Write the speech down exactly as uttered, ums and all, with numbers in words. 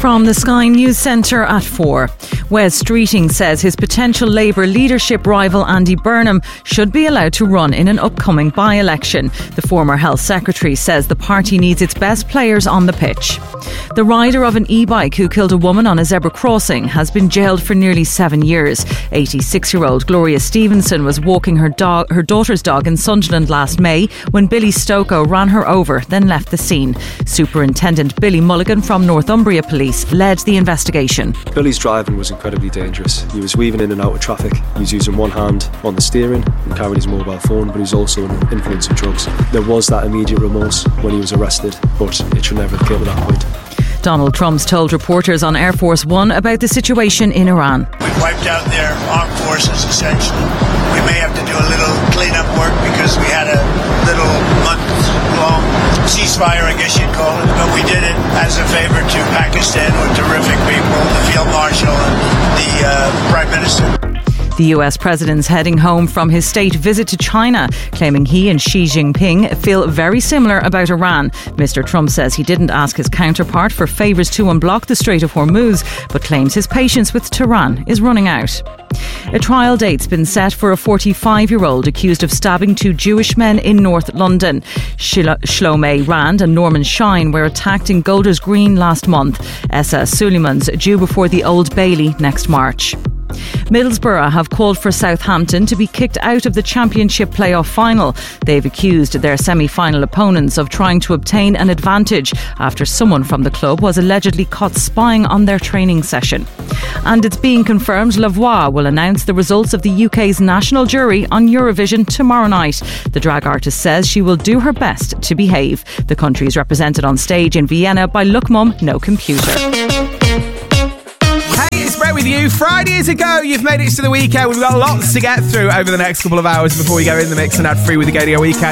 From the Sky News Centre at four. Wes Streeting says his potential Labour leadership rival Andy Burnham should be allowed to run in an upcoming by-election. The former Health Secretary says the party needs its best players on the pitch. The rider of an e-bike who killed a woman on a zebra crossing has been jailed for nearly seven years. eighty-six-year-old Gloria Stevenson was walking her dog, her daughter's dog in Sunderland last May when Billy Stocco ran her over, then left the scene. Superintendent Billy Mulligan from Northumbria Police led the investigation. Billy's driving was incredibly dangerous. He was weaving in and out of traffic. He was using one hand on the steering and carrying his mobile phone, but he was also under the influence of drugs. There was that immediate remorse when he was arrested, but it should never have come to that point. Donald Trump's told reporters on Air Force One about the situation in Iran. We've wiped out their armed forces, essentially. We may have to do a little cleanup work because we had a little month-long ceasefire, I guess you'd call it. But we did it as a favour to Pakistan with terrific people, the Field Marshal and the uh, Prime Minister. The U S president's heading home from his state visit to China, claiming he and Xi Jinping feel very similar about Iran. Mister Trump says he didn't ask his counterpart for favours to unblock the Strait of Hormuz, but claims his patience with Tehran is running out. A trial date's been set for a forty-five-year-old accused of stabbing two Jewish men in North London. Shlo- Shlomo Rand and Norman Shine were attacked in Golders Green last month. Essa Suleiman's due before the Old Bailey next March. Middlesbrough have called for Southampton to be kicked out of the Championship playoff final. They've accused their semi-final opponents of trying to obtain an advantage after someone from the club was allegedly caught spying on their training session. And it's being confirmed La Voix will announce the results of the U K's national jury on Eurovision tomorrow night. The drag artist says she will do her best to behave. The country is represented on stage in Vienna by Look Mum, No Computer. With you. Friday is a go. You've made it to the weekend. We've got lots to get through over the next couple of hours before we go in the mix and add free with the Gadio Weekend.